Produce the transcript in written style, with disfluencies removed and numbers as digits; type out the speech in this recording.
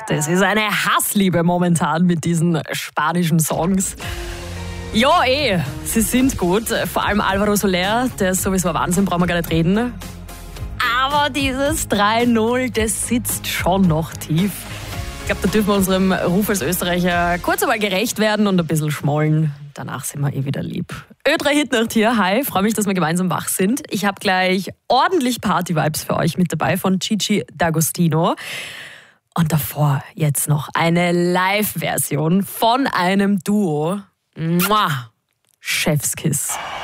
Das ist eine Hassliebe momentan mit diesen spanischen Songs. Ja, sie sind gut. Vor allem Álvaro Soler, der ist sowieso ein Wahnsinn, brauchen wir gar nicht reden. Aber dieses 3-0, das sitzt schon noch tief. Ich glaube, da dürfen wir unserem Ruf als Österreicher kurz einmal gerecht werden und ein bisschen schmollen. Danach sind wir wieder lieb. Ö3 Hitnacht hier, hi, freue mich, dass wir gemeinsam wach sind. Ich habe gleich ordentlich Party-Vibes für euch mit dabei von Gigi D'Agostino. Und davor jetzt noch eine Live-Version von einem Duo. Mua! Chefskiss.